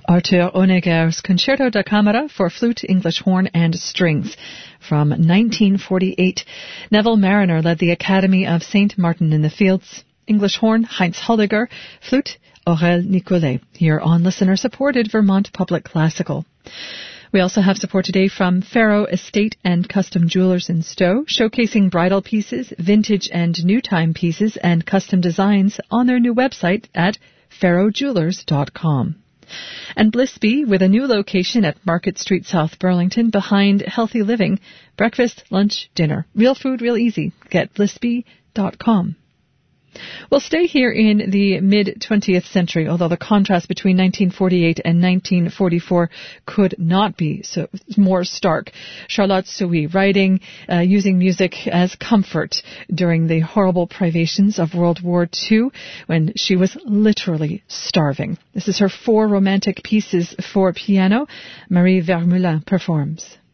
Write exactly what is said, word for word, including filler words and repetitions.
Arthur Honegger's Concerto da Camera for flute, English horn, and strings from nineteen forty-eight. Neville Mariner led the Academy of Saint Martin in the Fields. English horn, Heinz Holliger. Flute, Aurel Nicolet. Here on listener-supported Vermont Public Classical. We also have support today from Faro Estate and Custom Jewelers in Stowe, showcasing bridal pieces, vintage and new time pieces, and custom designs on their new website at faro jewelers dot com. And Blissby, with a new location at Market Street, South Burlington, behind Healthy Living. Breakfast, lunch, dinner. Real food, real easy. Get blissby dot com. We'll stay here in the mid-twentieth century, although the contrast between nineteen forty-eight and nineteen forty-four could not be so more stark. Charlotte Sohi, writing, uh, using music as comfort during the horrible privations of World War Two, when she was literally starving. This is her four romantic pieces for piano. Marie Vermeulen performs.